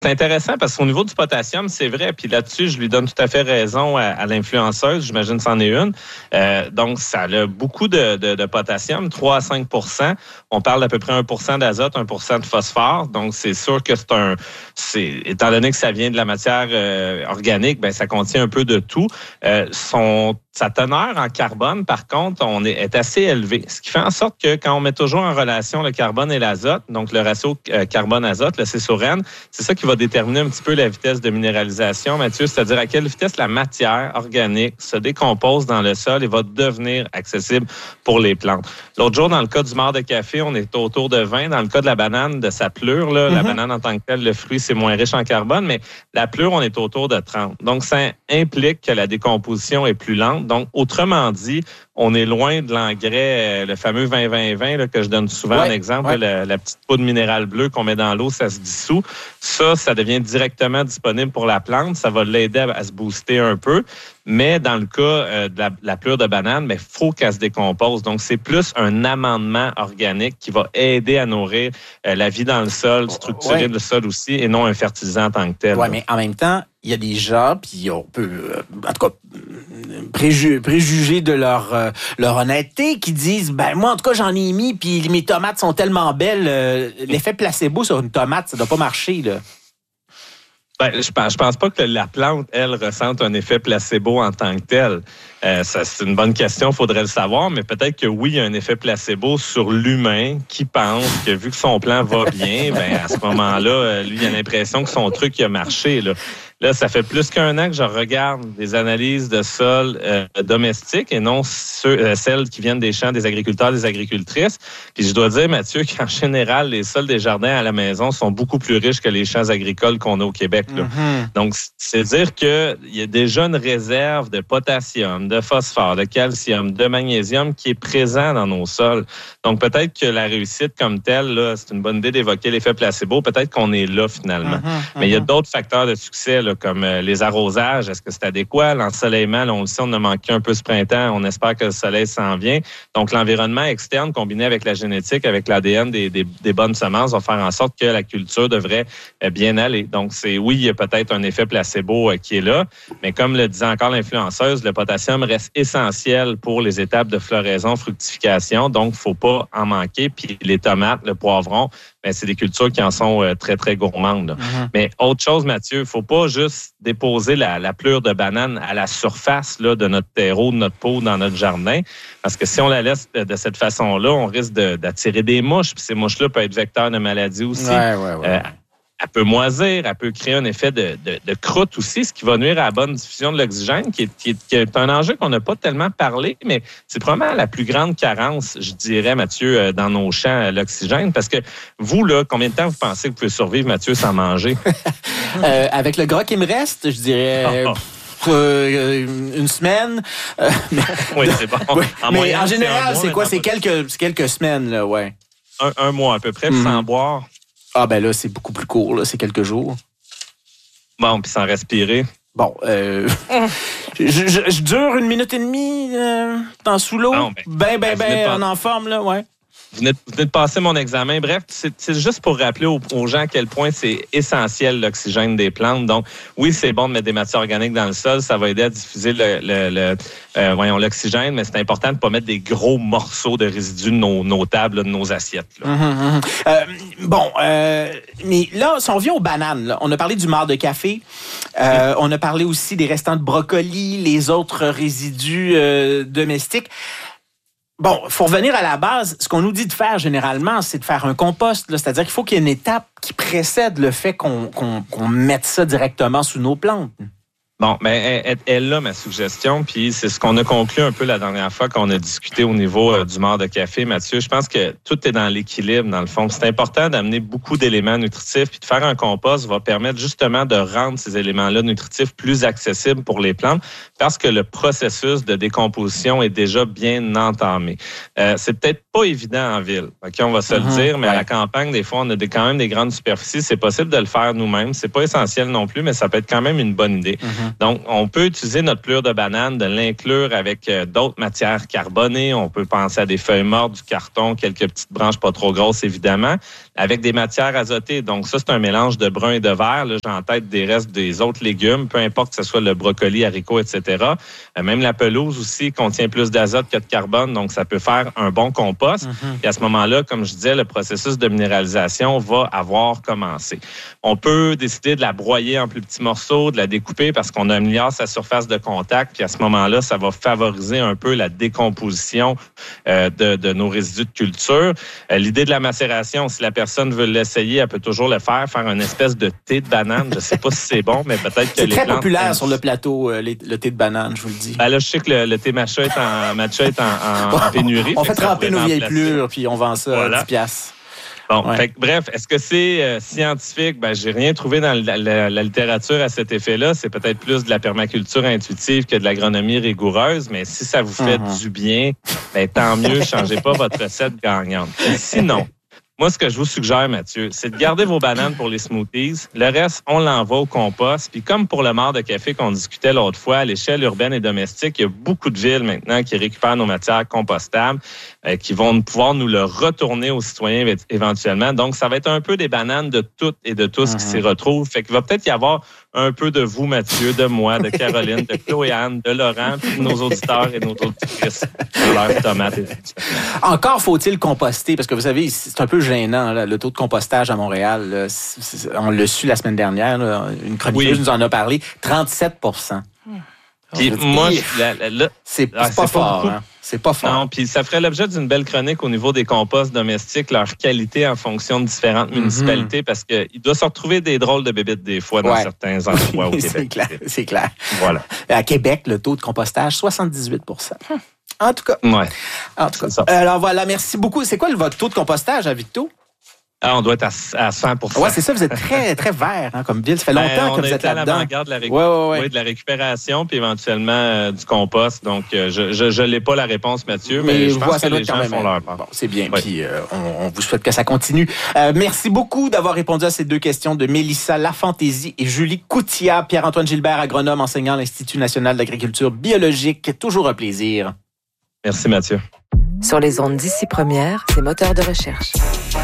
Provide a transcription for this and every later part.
C'est intéressant parce qu'au niveau du potassium, c'est vrai. Puis là-dessus, je lui donne tout à fait raison à l'influenceuse. J'imagine que c'en est une. Donc, ça a beaucoup de potassium, 3 à 5 %. On parle d'à peu près 1 % d'azote, 1 % de phosphore. Donc, c'est sûr que étant donné que ça vient de la matière organique, ben ça contient un peu de tout. Sa teneur en carbone, par contre, est assez élevée. Ce qui fait en sorte que quand on met toujours en relation le carbone et l'azote, donc le ratio carbone-azote, le C sur N, c'est ça qui va déterminer un petit peu la vitesse de minéralisation, Mathieu, c'est-à-dire à quelle vitesse la matière organique se décompose dans le sol et va devenir accessible pour les plantes. L'autre jour, dans le cas du marc de café, on est autour de 20. Dans le cas de la banane, de sa pleure, là, la banane en tant que telle, le fruit, c'est moins riche en carbone, mais la pleure, on est autour de 30. Donc, ça implique que la décomposition est plus lente. Donc, autrement dit, on est loin de l'engrais, le fameux 20-20-20 là, que je donne souvent en exemple, la petite poudre minérale bleue qu'on met dans l'eau, ça se dissout. Ça devient directement disponible pour la plante. Ça va l'aider à se booster un peu. Mais dans le cas de la pleure de banane, il faut qu'elle se décompose. Donc, c'est plus un amendement organique qui va aider à nourrir la vie dans le sol, structurer le sol aussi, et non un fertilisant en tant que tel. Oui, mais en même temps, il y a des gens, puis on peut, en tout cas, préjuger de leur honnêteté, qui disent, moi, en tout cas, j'en ai mis, puis mes tomates sont tellement belles. L'effet placebo sur une tomate, ça doit pas marcher, là. Je pense pas que la plante, elle, ressente un effet placebo en tant que tel. Ça, c'est une bonne question, il faudrait le savoir, mais peut-être que oui, il y a un effet placebo sur l'humain qui pense que vu que son plan va bien, à ce moment-là, lui, il a l'impression que son truc il a marché. Là, ça fait plus qu'un an que je regarde des analyses de sol domestiques et non celles qui viennent des champs des agriculteurs, des agricultrices. Puis je dois dire, Mathieu, qu'en général, les sols des jardins à la maison sont beaucoup plus riches que les champs agricoles qu'on a au Québec. Là. Donc, c'est dire qu'il y a déjà une réserve de potassium, de phosphore, de calcium, de magnésium qui est présent dans nos sols. Donc, peut-être que la réussite comme telle, là, c'est une bonne idée d'évoquer l'effet placebo. Peut-être qu'on est là finalement. Mais il y a d'autres facteurs de succès, là, comme les arrosages. Est-ce que c'est adéquat? L'ensoleillement, là, on le sait, on a manqué un peu ce printemps. On espère que le soleil s'en vient. Donc, l'environnement externe combiné avec la génétique, avec l'ADN des bonnes semences va faire en sorte que la culture devrait bien aller. Donc, il y a peut-être un effet placebo qui est là. Mais comme le disait encore l'influenceuse, le potassium reste essentiel pour les étapes de floraison, fructification. Donc, il ne faut pas en manquer. Puis les tomates, le poivron, c'est des cultures qui en sont très, très gourmandes. Mais autre chose, Mathieu, il ne faut pas juste déposer la pleure de banane à la surface là, de notre terreau, de notre pot, dans notre jardin. Parce que si on la laisse de cette façon-là, on risque d'attirer des mouches. Puis ces mouches-là peuvent être vecteurs de maladies aussi. Elle peut moisir, elle peut créer un effet de croûte aussi, ce qui va nuire à la bonne diffusion de l'oxygène, qui est un enjeu qu'on n'a pas tellement parlé, mais c'est probablement la plus grande carence, je dirais, Mathieu, dans nos champs, l'oxygène. Parce que vous, là, combien de temps vous pensez que vous pouvez survivre, Mathieu, sans manger? Avec le gras qui me reste, je dirais... une semaine. Oui, c'est bon. Oui. Mais en général, c'est quoi? C'est quelques semaines, là, ouais. Un mois à peu près, sans boire. Ah, là, c'est beaucoup plus court, là. C'est quelques jours. Bon, puis sans respirer. Bon, je dure 1 minute et demie dans sous l'eau. En forme, là, ouais. Vous venez de passer mon examen. Bref, c'est juste pour rappeler aux gens à quel point c'est essentiel l'oxygène des plantes. Donc, oui, c'est bon de mettre des matières organiques dans le sol. Ça va aider à diffuser l'oxygène, mais c'est important de ne pas mettre des gros morceaux de résidus de nos tables, de nos assiettes. Là. Mais là, si on revient aux bananes, là, on a parlé du marc de café. On a parlé aussi des restants de brocoli, les autres résidus domestiques. Bon, il faut revenir à la base. Ce qu'on nous dit de faire généralement, c'est de faire un compost. Là. C'est-à-dire qu'il faut qu'il y ait une étape qui précède le fait qu'on mette ça directement sous nos plantes. Bon, mais elle est là, ma suggestion, puis c'est ce qu'on a conclu un peu la dernière fois qu'on a discuté au niveau du marc de café, Mathieu. Je pense que tout est dans l'équilibre, dans le fond. C'est important d'amener beaucoup d'éléments nutritifs, puis de faire un compost va permettre justement de rendre ces éléments-là nutritifs plus accessibles pour les plantes, parce que le processus de décomposition est déjà bien entamé. C'est peut-être pas évident en ville, OK, on va se le dire, mais à la campagne, des fois, on a quand même des grandes superficies. C'est possible de le faire nous-mêmes. C'est pas essentiel non plus, mais ça peut être quand même une bonne idée. Donc, on peut utiliser notre pleure de banane, de l'inclure avec d'autres matières carbonées. On peut penser à des feuilles mortes, du carton, quelques petites branches pas trop grosses, évidemment. avec des matières azotées. Donc ça, c'est un mélange de brun et de vert. Là, j'ai en tête des restes des autres légumes, peu importe que ce soit le brocoli, haricots, etc. Même la pelouse aussi contient plus d'azote que de carbone, donc ça peut faire un bon compost. Et à ce moment-là, comme je disais, le processus de minéralisation va avoir commencé. On peut décider de la broyer en plus petits morceaux, de la découper parce qu'on améliore sa surface de contact. Puis à ce moment-là, ça va favoriser un peu la décomposition de nos résidus de culture. L'idée de la macération, si la personne veut l'essayer, elle peut toujours le faire une espèce de thé de banane. Je ne sais pas si c'est bon, mais peut-être que c'est très populaire sur le plateau, le thé de banane, je vous le dis. Ben là, je sais que le thé matcha est en pénurie. On fait tremper nos vieilles plures, puis on vend ça à 10$. Bon, bref, est-ce que c'est scientifique? Ben, j'ai rien trouvé dans la littérature à cet effet-là. C'est peut-être plus de la permaculture intuitive que de l'agronomie rigoureuse, mais si ça vous fait du bien, ben, tant mieux, changez pas votre recette gagnante. Et sinon, moi, ce que je vous suggère, Mathieu, c'est de garder vos bananes pour les smoothies. Le reste, on l'envoie au compost. Puis comme pour le marc de café qu'on discutait l'autre fois, à l'échelle urbaine et domestique, il y a beaucoup de villes maintenant qui récupèrent nos matières compostables, qui vont pouvoir nous le retourner aux citoyens éventuellement. Donc, ça va être un peu des bananes de toutes et de tous qui s'y retrouvent. Fait qu'il va peut-être y avoir un peu de vous, Mathieu, de moi, de Caroline, de Chloé-Anne, de Laurent, puis de nos auditeurs et nos auditrices pour leurs tomates. Encore faut-il composter, parce que vous savez, c'est un peu gênant, là, le taux de compostage à Montréal. Là, on l'a su la semaine dernière, là, une chroniqueuse nous en a parlé, 37%. Puis moi, c'est pas fort. Hein? C'est pas fort. Non, puis ça ferait l'objet d'une belle chronique au niveau des composts domestiques, leur qualité en fonction de différentes municipalités, parce qu'il doit se retrouver des drôles de bébites des fois dans certains endroits au Québec. C'est clair. Voilà. À Québec, le taux de compostage, 78%. En tout cas. Ouais. En tout cas. Alors voilà, merci beaucoup. C'est quoi votre taux de compostage à Victo? Ah, on doit être à 100%. Oui, c'est ça. Vous êtes très, très vert comme ville. Ça fait longtemps que vous êtes là-dedans. On est à l'avant-garde de la récupération puis éventuellement du compost. Donc, je n'ai pas la réponse, Mathieu, mais je pense que les gens font leur part. Bon, c'est bien. Oui. Puis, on vous souhaite que ça continue. Merci beaucoup d'avoir répondu à ces deux questions de Mélissa Lafantaisie et Julie Coutia. Pierre-Antoine Gilbert, agronome, enseignant à l'Institut national d'agriculture biologique. Toujours un plaisir. Merci, Mathieu. Sur les ondes d'ici Première, c'est moteur de recherche.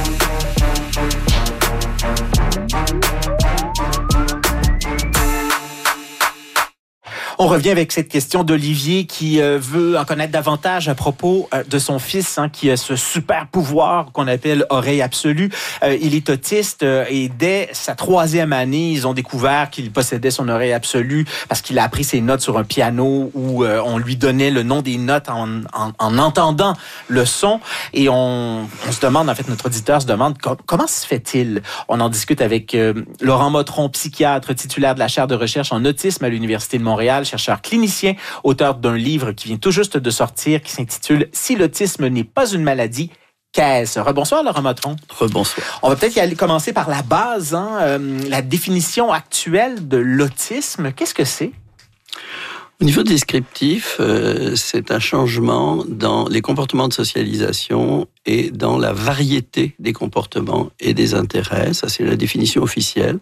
On revient avec cette question d'Olivier qui veut en connaître davantage à propos de son fils qui a ce super pouvoir qu'on appelle oreille absolue. Il est autiste et dès sa 3e année, ils ont découvert qu'il possédait son oreille absolue parce qu'il a appris ses notes sur un piano où on lui donnait le nom des notes en entendant le son. Et on se demande, en fait, notre auditeur se demande comment se fait-il? On en discute avec Laurent Motron, psychiatre titulaire de la chaire de recherche en autisme à l'Université de Montréal, chercheur clinicien, auteur d'un livre qui vient tout juste de sortir, qui s'intitule « Si l'autisme n'est pas une maladie, qu'est-ce ?» Rebonsoir, Laurent Motron. Rebonsoir. On va peut-être y aller commencer par la base, la définition actuelle de l'autisme. Qu'est-ce que c'est? Au niveau descriptif, c'est un changement dans les comportements de socialisation et dans la variété des comportements et des intérêts. Ça, c'est la définition officielle.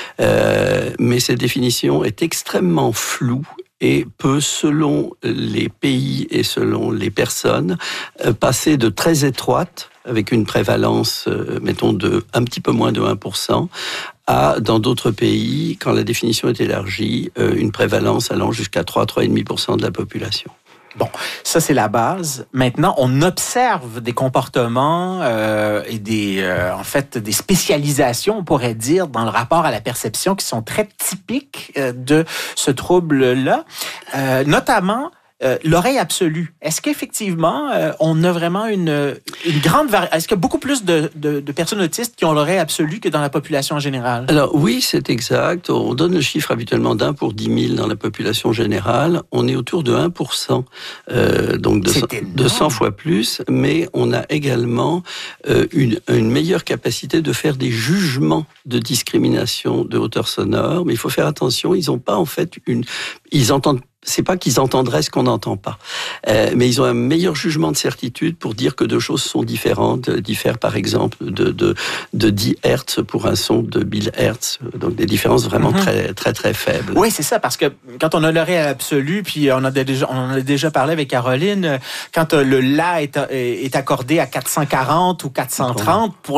Mais cette définition est extrêmement floue et peut, selon les pays et selon les personnes, passer de très étroite, avec une prévalence, mettons, de un petit peu moins de 1%, à, dans d'autres pays, quand la définition est élargie, une prévalence allant jusqu'à 3,5% de la population. Bon, ça c'est la base. Maintenant, on observe des comportements et des spécialisations, on pourrait dire, dans le rapport à la perception qui sont très typiques de ce trouble-là, notamment l'oreille absolue. Est-ce qu'effectivement, on a vraiment une grande variété? Est-ce qu'il y a beaucoup plus de personnes autistes qui ont l'oreille absolue que dans la population en général? Alors oui, c'est exact. On donne le chiffre habituellement d'1 pour 10 000 dans la population générale. On est autour de 1%, donc de 100 fois plus. Mais on a également une meilleure capacité de faire des jugements de discrimination de hauteur sonore. Mais il faut faire attention, ils n'ont pas en fait ils entendent. C'est pas qu'ils entendraient ce qu'on n'entend pas, mais ils ont un meilleur jugement de certitude pour dire que deux choses sont différentes, diffèrent par exemple de 10 Hertz pour un son de 1000 Hertz, donc des différences vraiment très très très faibles. Oui, c'est ça, parce que quand on a l'oreille absolue, puis on en a déjà parlé avec Caroline, quand le La est accordé à 440 ou 430, pour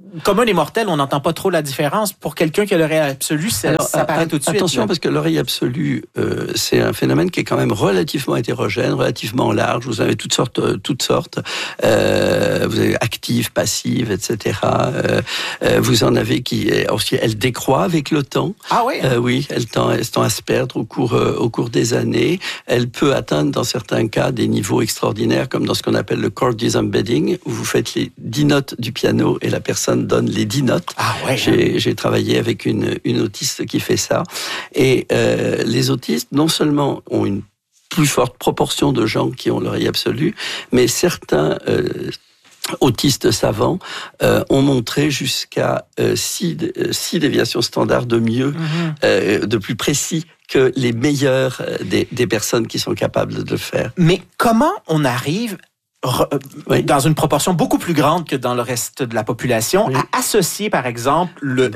commun des mortels, on n'entend pas trop la différence. Pour quelqu'un qui a l'oreille absolue, ça paraît tout de suite. Attention, parce que l'oreille absolue, c'est un phénomène qui est quand même relativement hétérogène, relativement large. Vous avez toutes sortes. Vous avez active, passive, etc. Vous en avez qui aussi, elle décroît avec le temps. Ah oui. Oui, elle tend à se perdre au cours des années. Elle peut atteindre dans certains cas des niveaux extraordinaires, comme dans ce qu'on appelle le chord disembedding, où vous faites les 10 notes du piano et la personne donne les 10 notes. Ah ouais. J'ai travaillé avec une autiste qui fait ça. Et les autistes, non seulement ont une plus forte proportion de gens qui ont l'oreille absolue, mais certains autistes savants ont montré jusqu'à 6 déviations standards de mieux, de plus précis que les meilleurs des personnes qui sont capables de le faire. Mais comment on arrive dans une proportion beaucoup plus grande que dans le reste de la population, à associer, par exemple, le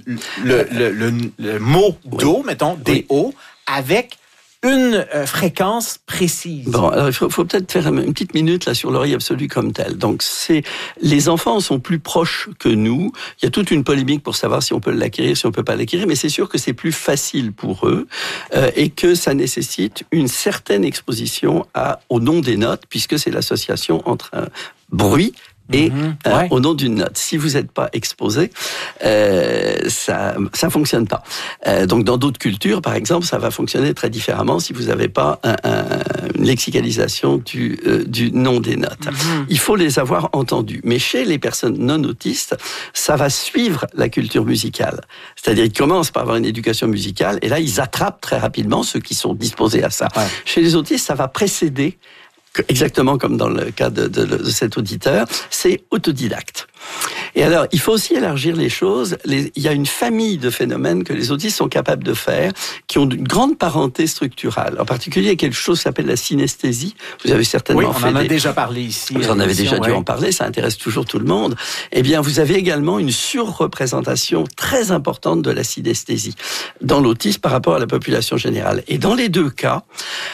mot do, mettons, D-O, avec une fréquence précise. Bon, alors il faut peut-être faire une petite minute là sur l'oreille absolue comme telle. Donc les enfants sont plus proches que nous. Il y a toute une polémique pour savoir si on peut l'acquérir, si on peut pas l'acquérir, mais c'est sûr que c'est plus facile pour eux et que ça nécessite une certaine exposition au nom des notes, puisque c'est l'association entre un bruit et au nom d'une note. Si vous n'êtes pas exposé, ça fonctionne pas. Donc dans d'autres cultures, par exemple, ça va fonctionner très différemment si vous n'avez pas une lexicalisation du nom des notes. Il faut les avoir entendus. Mais chez les personnes non autistes, ça va suivre la culture musicale. C'est-à-dire ils commencent par avoir une éducation musicale et là ils attrapent très rapidement ceux qui sont disposés à ça. Ouais. Chez les autistes, ça va précéder. Exactement comme dans le cas de cet auditeur, c'est autodidacte. Et alors, il faut aussi élargir les choses. Il y a une famille de phénomènes que les autistes sont capables de faire, qui ont une grande parenté structurale. En particulier, il y a quelque chose qui s'appelle la synesthésie. Vous avez certainement on en a déjà parlé ici. Vous en avez déjà dû en parler, ça intéresse toujours tout le monde. Eh bien, vous avez également une surreprésentation très importante de la synesthésie dans l'autisme par rapport à la population générale. Et dans les deux cas,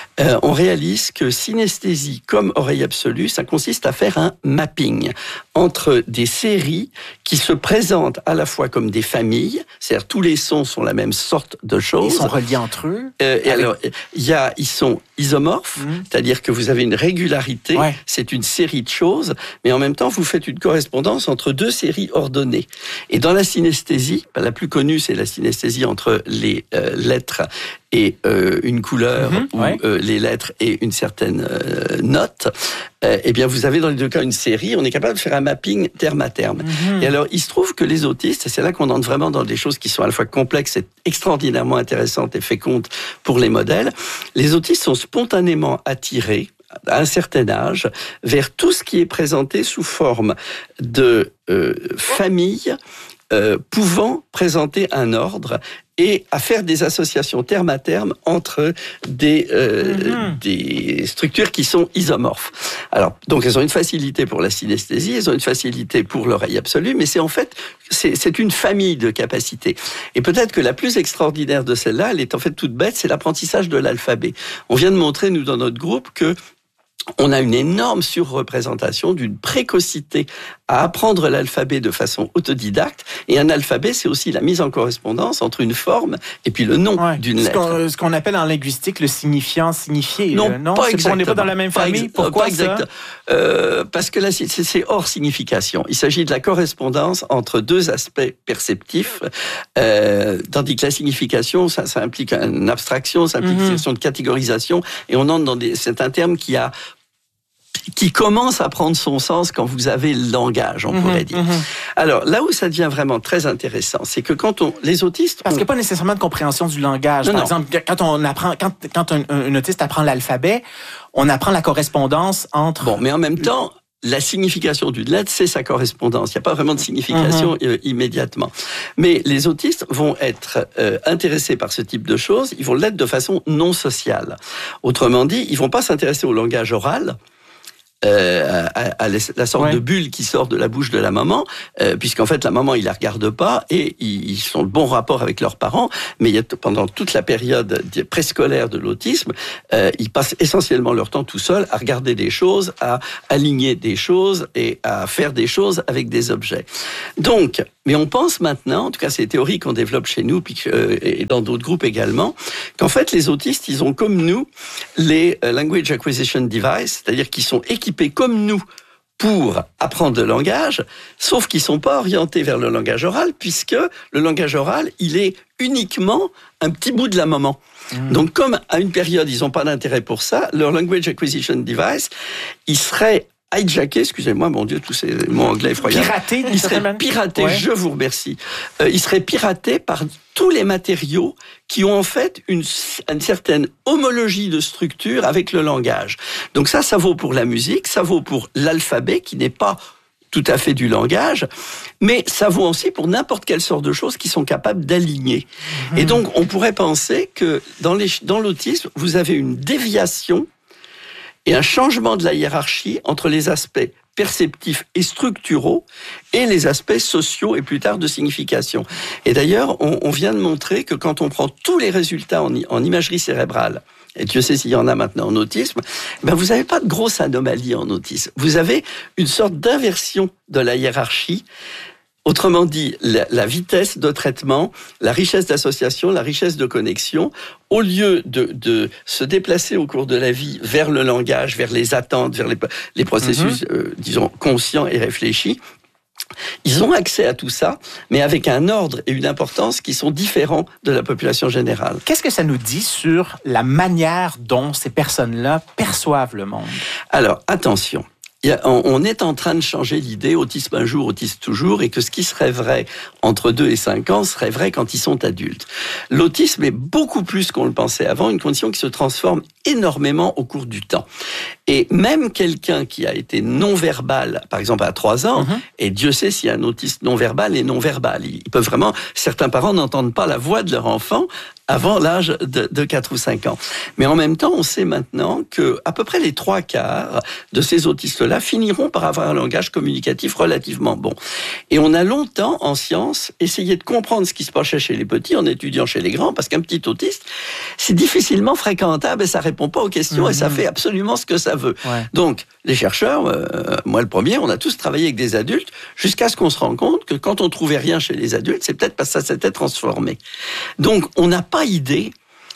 on réalise que synesthésie comme oreille absolue, ça consiste à faire un mapping entre des séries qui se présentent à la fois comme des familles, c'est-à-dire tous les sons sont la même sorte de choses. Ils sont reliés entre eux. Et alors, ils sont isomorphes, c'est-à-dire que vous avez une régularité, c'est une série de choses, mais en même temps, vous faites une correspondance entre deux séries ordonnées. Et dans la synesthésie, la plus connue, c'est la synesthésie entre les lettres et une couleur, ou les lettres et une certaine note, eh bien, vous avez dans les deux cas une série, on est capable de faire un mapping terme à terme. Et alors, il se trouve que les autistes, c'est là qu'on entre vraiment dans des choses qui sont à la fois complexes et extraordinairement intéressantes et fécondes pour les modèles, les autistes sont spontanément attirés, à un certain âge, vers tout ce qui est présenté sous forme de famille, pouvant présenter un ordre et à faire des associations terme à terme entre des structures qui sont isomorphes. Alors, donc elles ont une facilité pour la synesthésie, elles ont une facilité pour l'oreille absolue, mais c'est une famille de capacités. Et peut-être que la plus extraordinaire de celle-là, elle est en fait toute bête, c'est l'apprentissage de l'alphabet. On vient de montrer, nous, dans notre groupe, que on a une énorme surreprésentation d'une précocité à apprendre l'alphabet de façon autodidacte. Et un alphabet, c'est aussi la mise en correspondance entre une forme et puis le nom d'une lettre. Ce qu'on appelle en linguistique le signifiant signifié. Non, pas exactement. On n'est pas dans la même famille. Pourquoi pas ça? Parce que là, c'est hors signification. Il s'agit de la correspondance entre deux aspects perceptifs, tandis que la signification, ça implique une abstraction, ça implique une question de catégorisation, et on entre c'est un terme qui commence à prendre son sens quand vous avez le langage, on pourrait dire. Alors, là où ça devient vraiment très intéressant, c'est que quand les autistes... Parce qu'il n'y a pas nécessairement de compréhension du langage. Par exemple, quand un autiste apprend l'alphabet, on apprend la correspondance entre... Bon, mais en même temps, la signification d'une lettre, c'est sa correspondance. Il n'y a pas vraiment de signification immédiatement. Mais les autistes vont être intéressés par ce type de choses, ils vont l'être de façon non sociale. Autrement dit, ils ne vont pas s'intéresser au langage oral, à la sorte de bulle qui sort de la bouche de la maman, puisqu'en fait la maman, ils la regardent pas et ils ont de bons rapports avec leurs parents, mais pendant toute la période préscolaire de l'autisme, ils passent essentiellement leur temps tout seuls à regarder des choses, à aligner des choses et à faire des choses avec des objets. Donc, mais on pense maintenant, en tout cas c'est les théories qu'on développe chez nous et dans d'autres groupes également, qu'en fait les autistes, ils ont comme nous les Language Acquisition Device, c'est-à-dire qu'ils sont équipés comme nous pour apprendre le langage, sauf qu'ils sont pas orientés vers le langage oral, puisque le langage oral, il est uniquement un petit bout de la maman. Donc comme à une période, ils n'ont pas d'intérêt pour ça, leur Language Acquisition Device, il serait hijacké, excusez-moi, mon Dieu, tous ces mots anglais effroyables. Piraté, il serait piraté, ouais. Je vous remercie. Il serait piraté par tous les matériaux qui ont en fait une certaine homologie de structure avec le langage. Donc ça vaut pour la musique, ça vaut pour l'alphabet qui n'est pas tout à fait du langage, mais ça vaut aussi pour n'importe quelle sorte de choses qui sont capables d'aligner. Et donc, on pourrait penser que dans l'autisme, vous avez une déviation et un changement de la hiérarchie entre les aspects perceptifs et structuraux et les aspects sociaux et plus tard de signification. Et d'ailleurs, on vient de montrer que quand on prend tous les résultats en imagerie cérébrale, et Dieu sait s'il y en a maintenant en autisme, ben vous n'avez pas de grosse anomalie en autisme. Vous avez une sorte d'inversion de la hiérarchie. Autrement dit, la vitesse de traitement, la richesse d'association, la richesse de connexion, au lieu de se déplacer au cours de la vie vers le langage, vers les attentes, vers les processus, disons, conscients et réfléchis, ils ont accès à tout ça, mais avec un ordre et une importance qui sont différents de la population générale. Qu'est-ce que ça nous dit sur la manière dont ces personnes-là perçoivent le monde? Alors, attention. On est en train de changer l'idée autisme un jour, autisme toujours, et que ce qui serait vrai entre 2 et 5 ans serait vrai quand ils sont adultes. L'autisme est beaucoup plus qu'on le pensait avant, une condition qui se transforme énormément au cours du temps. Et même quelqu'un qui a été non-verbal, par exemple à 3 ans, et Dieu sait s'il y a un autiste non-verbal et non-verbal. Ils peuvent vraiment, certains parents n'entendent pas la voix de leur enfant avant l'âge de 4 ou 5 ans. Mais en même temps, on sait maintenant que à peu près les 3/4 de ces autistes-là finiront par avoir un langage communicatif relativement bon. Et on a longtemps, en sciences, essayé de comprendre ce qui se passait chez les petits en étudiant chez les grands, parce qu'un petit autiste, c'est difficilement fréquentable et ça répond pas aux questions et ça fait absolument ce que ça veut. Ouais. Donc, les chercheurs, moi le premier, on a tous travaillé avec des adultes jusqu'à ce qu'on se rende compte que quand on trouvait rien chez les adultes, c'est peut-être parce que ça s'était transformé. Donc, on n'a pas idée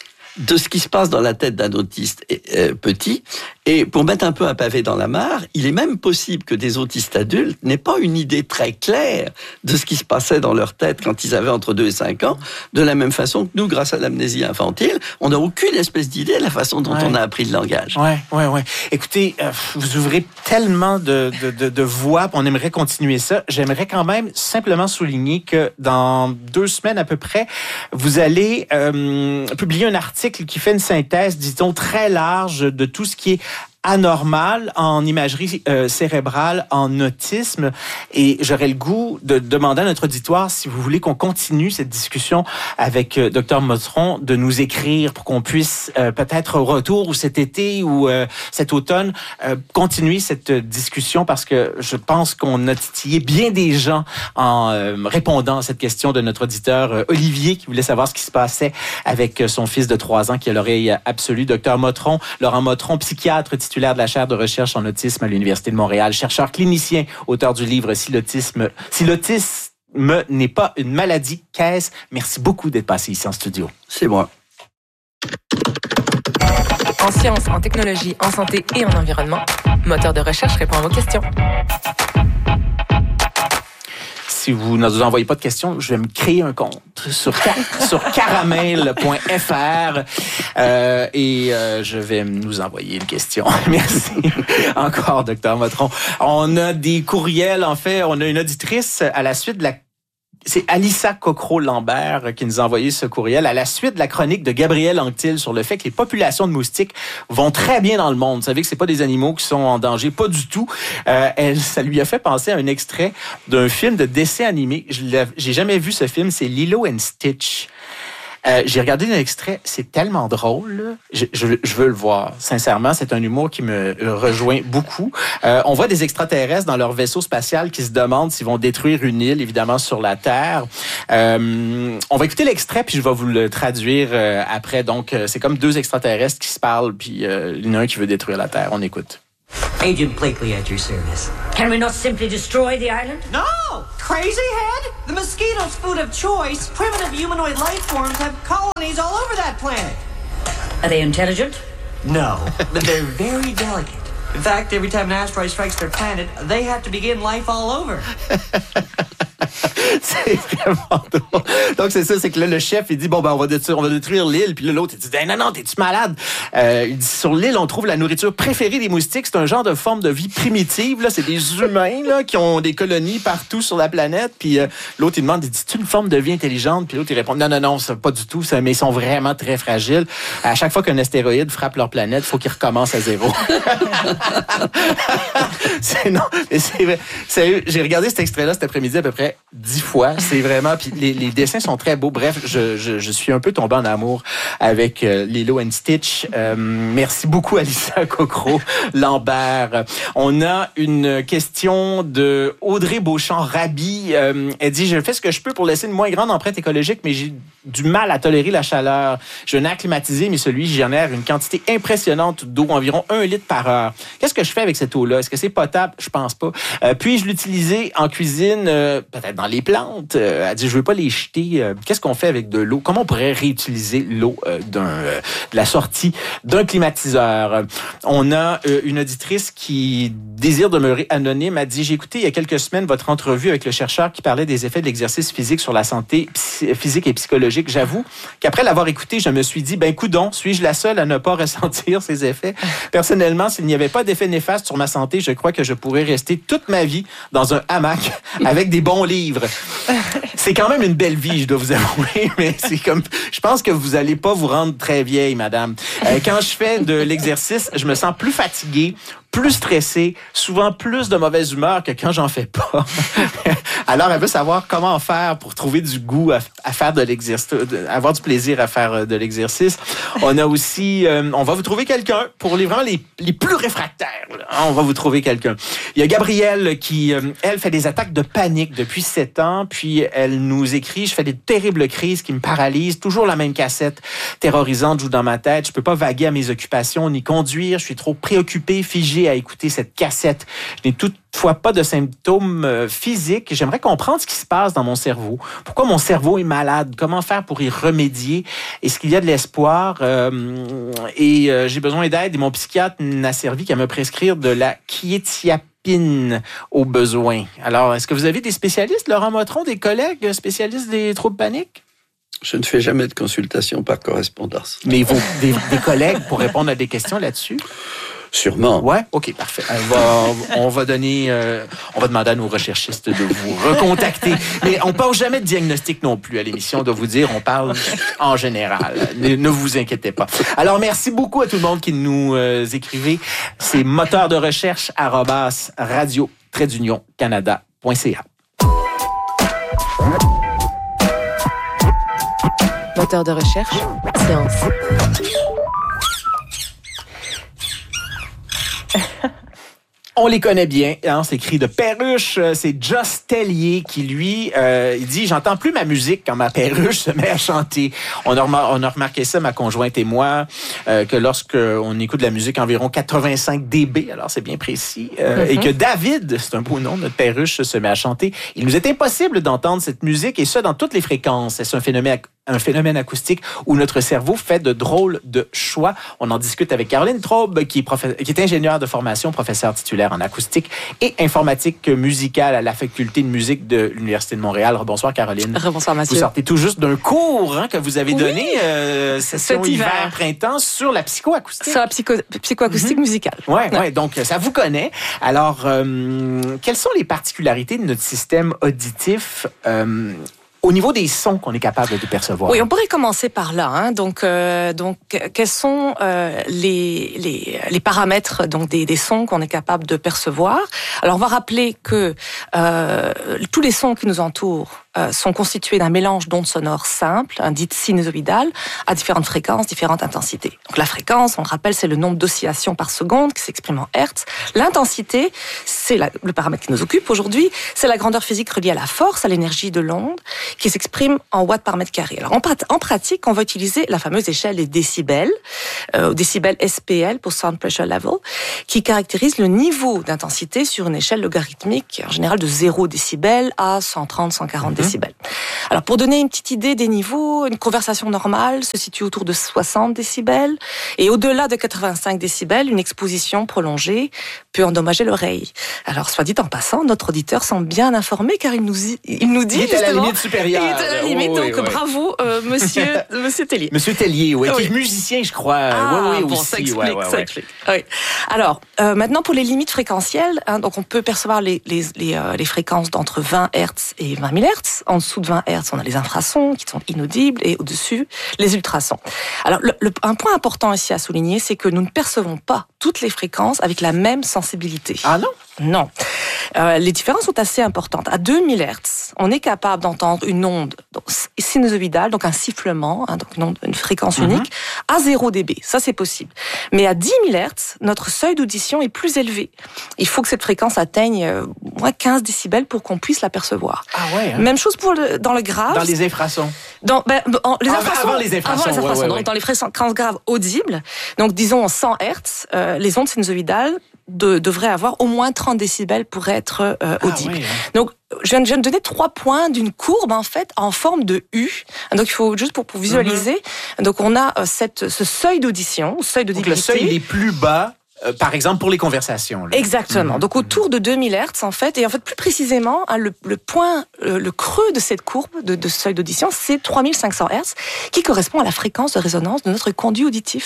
de ce qui se passe dans la tête d'un autiste petit. Et pour mettre un peu un pavé dans la mare, il est même possible que des autistes adultes n'aient pas une idée très claire de ce qui se passait dans leur tête quand ils avaient entre 2 et 5 ans, de la même façon que nous, grâce à l'amnésie infantile, on n'a aucune espèce d'idée de la façon dont on a appris le langage. Ouais. Écoutez, vous ouvrez tellement de voies, on aimerait continuer ça. J'aimerais quand même simplement souligner que dans 2 semaines à peu près, vous allez publier un article qui fait une synthèse, disons, très large de tout ce qui est anormal en imagerie cérébrale, en autisme. Et j'aurais le goût de demander à notre auditoire, si vous voulez qu'on continue cette discussion avec Dr Motron, de nous écrire pour qu'on puisse peut-être au retour ou cet été ou cet automne continuer cette discussion, parce que je pense qu'on a titillé bien des gens en répondant à cette question de notre auditeur Olivier, qui voulait savoir ce qui se passait avec son fils de 3 ans qui a l'oreille absolue. Dr Motron, Laurent Motron, psychiatre titulaire de la chaire de recherche en autisme à l'Université de Montréal, chercheur clinicien, auteur du livre Si l'autisme n'est pas une maladie, qu'est-ce? Merci beaucoup d'être passé ici en studio. C'est moi. En sciences, en technologie, en santé et en environnement, Moteur de recherche répond à vos questions. Si vous ne nous envoyez pas de questions, je vais me créer un compte sur caramel.fr et je vais nous envoyer une question. Merci encore, Dr Motron. On a des courriels, en fait, on a une auditrice à la suite de la... C'est Alissa Cocro-Lambert qui nous a envoyé ce courriel à la suite de la chronique de Gabriel Anctil sur le fait que les populations de moustiques vont très bien dans le monde. Vous savez que c'est pas des animaux qui sont en danger, pas du tout. Ça lui a fait penser à un extrait d'un film de dessin animé. J'ai jamais vu ce film, c'est Lilo and Stitch. J'ai regardé l'extrait, c'est tellement drôle. Là. Je veux le voir. Sincèrement, c'est un humour qui me rejoint beaucoup. On voit des extraterrestres dans leur vaisseau spatial qui se demandent s'ils vont détruire une île, évidemment, sur la Terre. On va écouter l'extrait, puis je vais vous le traduire après. Donc, c'est comme deux extraterrestres qui se parlent, puis il y en a un qui veut détruire la Terre. On écoute. Agent Blakely at your service. Can we not simply destroy the island? No! Crazy head? The mosquito's food of choice. Primitive humanoid life forms have colonies all over that planet. Are they intelligent? No, but they're very delicate. In fact, every time an asteroid strikes their planet, they have to begin life all over. C'est vraiment drôle. Donc, c'est ça, c'est que là, le chef, il dit, bon, ben, on va détruire l'île. Puis là, l'autre, il dit, non, t'es-tu malade? Il dit, sur l'île, on trouve la nourriture préférée des moustiques. C'est un genre de forme de vie primitive, là. C'est des humains, là, qui ont des colonies partout sur la planète. Puis l'autre, il demande, il dit, c'est une forme de vie intelligente? Puis l'autre, il répond, non, c'est pas du tout, ça, mais ils sont vraiment très fragiles. À chaque fois qu'un astéroïde frappe leur planète, il faut qu'ils recommencent à zéro. C'est vrai. Sérieux, j'ai regardé cet extrait-là cet après-midi à peu près 10 fois. C'est vraiment... Puis les dessins sont très beaux. Bref, je suis un peu tombé en amour avec Lilo and Stitch. Merci beaucoup, Alissa Cocro-Lambert. On a une question de Audrey Beauchamp-Rabi. Elle dit, je fais ce que je peux pour laisser une moins grande empreinte écologique, mais j'ai du mal à tolérer la chaleur. Je n'ai acclimatisé, mais celui génère une quantité impressionnante d'eau, environ 1 litre par heure. Qu'est-ce que je fais avec cette eau-là? Est-ce que c'est potable? Je pense pas. Puis-je l'utiliser en cuisine, peut-être dans les plantes? Elle dit, je veux pas les jeter. Qu'est-ce qu'on fait avec de l'eau? Comment on pourrait réutiliser l'eau de la sortie d'un climatiseur? On a une auditrice qui désire demeurer anonyme. Elle dit, j'ai écouté il y a quelques semaines votre entrevue avec le chercheur qui parlait des effets de l'exercice physique sur la santé physique et psychologique. J'avoue qu'après l'avoir écouté, je me suis dit, coudonc, suis-je la seule à ne pas ressentir ces effets? Personnellement, s'il n'y avait pas d'effet néfaste sur ma santé, je crois que je pourrais rester toute ma vie dans un hamac avec des bons livres. C'est quand même une belle vie, je dois vous avouer, mais c'est comme, je pense que vous allez pas vous rendre très vieille, madame. Quand je fais de l'exercice, je me sens plus fatigué, plus stressé, souvent plus de mauvaise humeur que quand j'en fais pas. Alors, elle veut savoir comment faire pour trouver du goût à faire de l'exercice, avoir du plaisir à faire de l'exercice. On a aussi, on va vous trouver quelqu'un pour vraiment les plus réfractaires. Là. On va vous trouver quelqu'un. Il y a Gabrielle qui, elle, fait des attaques de panique depuis 7 ans. Puis, elle nous écrit, je fais des terribles crises qui me paralysent. Toujours la même cassette terrorisante joue dans ma tête. Je peux pas vaguer à mes occupations ni conduire. Je suis trop préoccupé, figé à écouter cette cassette. Je n'ai toutefois pas de symptômes physiques. J'aimerais comprendre ce qui se passe dans mon cerveau. Pourquoi mon cerveau est malade? Comment faire pour y remédier? Est-ce qu'il y a de l'espoir? J'ai besoin d'aide et mon psychiatre n'a servi qu'à me prescrire de la quiétiapine au besoin. Alors, est-ce que vous avez des spécialistes, Laurent Motron, des collègues spécialistes des troubles paniques? Je ne fais jamais de consultation par correspondance. Mais des collègues pour répondre à des questions là-dessus? Sûrement. Ouais, ok, parfait. On va demander à nos recherchistes de vous recontacter. Mais on parle jamais de diagnostic non plus à l'émission, on doit vous dire, on parle en général. Ne vous inquiétez pas. Alors, merci beaucoup à tout le monde qui nous écrivez. C'est moteur de recherche @radio-canada.ca. Moteur de recherche, science. On les connaît bien, hein, c'est écrit de perruche. C'est Joss Tellier qui, lui, il dit « J'entends plus ma musique quand ma perruche se met à chanter. » On a remarqué ça, ma conjointe et moi, que lorsqu'on écoute de la musique environ 85 dB, alors c'est bien précis, et que David, c'est un beau nom, notre perruche, se met à chanter. Il nous est impossible d'entendre cette musique, et ça dans toutes les fréquences. C'est un phénomène acoustique où notre cerveau fait de drôles de choix. On en discute avec Caroline Traube, qui est ingénieure de formation, professeure titulaire en acoustique et informatique musicale à la faculté de musique de l'Université de Montréal. Bonsoir, Caroline. Bonsoir, Mathieu. Vous sortez tout juste d'un cours que vous avez donné session hiver-printemps sur la psychoacoustique. Sur la psychoacoustique musicale. Ouais, donc ça vous connaît. Alors, quelles sont les particularités de notre système auditif au niveau des sons qu'on est capable de percevoir? Oui, on pourrait commencer par là. Donc, quels sont les paramètres des sons qu'on est capable de percevoir? Alors, on va rappeler que tous les sons qui nous entourent sont constituées d'un mélange d'ondes sonores simples, dites sinusoïdales, à différentes fréquences, différentes intensités. Donc la fréquence, on le rappelle, c'est le nombre d'oscillations par seconde qui s'exprime en hertz. L'intensité, c'est le paramètre qui nous occupe aujourd'hui, c'est la grandeur physique reliée à la force, à l'énergie de l'onde, qui s'exprime en watts par mètre carré. Alors en pratique, on va utiliser la fameuse échelle des décibels, décibels SPL pour Sound Pressure Level, qui caractérise le niveau d'intensité sur une échelle logarithmique, en général de 0 décibels à 130, 140 décibels. Alors pour donner une petite idée des niveaux, une conversation normale se situe autour de 60 décibels, et au-delà de 85 décibels, une exposition prolongée peut endommager l'oreille. Alors, soit dit en passant, notre auditeur semble bien informé car il nous dit il est à la limite supérieure. Il est à la limite, oui, donc bravo, monsieur Tellier. Monsieur Tellier, oui, qui est musicien, je crois. Oui, bon, aussi. ça explique. Oui. Alors, maintenant pour les limites fréquentielles, donc on peut percevoir les fréquences d'entre 20 Hz et 20 000 Hz. En dessous de 20 Hz, on a les infrasons qui sont inaudibles, et au-dessus, les ultrasons. Alors, un point important ici à souligner, c'est que nous ne percevons pas toutes les fréquences avec la même sensibilité. Ah non? Non. Les différences sont assez importantes. À 2000 Hz, on est capable d'entendre une onde sinusoïdale, donc un sifflement, donc une fréquence unique, à 0 dB. Ça, c'est possible. Mais à 10 000 Hz, notre seuil d'audition est plus élevé. Il faut que cette fréquence atteigne moins 15 décibels pour qu'on puisse l'apercevoir. Ah ouais. Hein? Même chose dans le grave. Dans les infrasons. Avant les infrasons. Ouais. Dans les fréquences graves audibles, donc disons 100 Hz, les ondes sinusoïdales devraient avoir au moins 30 décibels pour être audibles. Donc, je viens de donner 3 points d'une courbe, en fait, en forme de U. Donc, il faut juste pour visualiser. Donc, on a ce seuil d'audition, seuil d'audibilité. Donc, le seuil, il est plus bas, par exemple, pour les conversations. Là. Exactement. Donc, autour de 2000 Hz, en fait. Et en fait, plus précisément, le point, le creux de cette courbe de seuil d'audition, c'est 3500 Hz, qui correspond à la fréquence de résonance de notre conduit auditif.